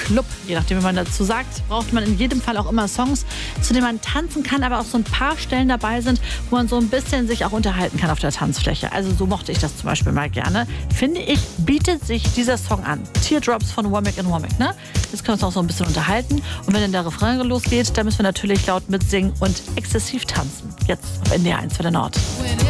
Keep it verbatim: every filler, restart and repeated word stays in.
Club. Je nachdem, wie man dazu sagt, braucht man in jedem Fall auch immer Songs, zu denen man tanzen kann, aber auch so ein paar Stellen dabei sind, wo man so ein bisschen sich auch unterhalten kann auf der Tanzfläche. Also so mochte ich das zum Beispiel mal gerne. Finde ich, bietet sich dieser Song an. Teardrops von Womack and Womack, ne? Jetzt können wir uns auch so ein bisschen unterhalten. Und wenn dann der Refrain losgeht, dann müssen wir natürlich laut mitsingen und exzessiv tanzen. Jetzt auf N D R eins für der Nord.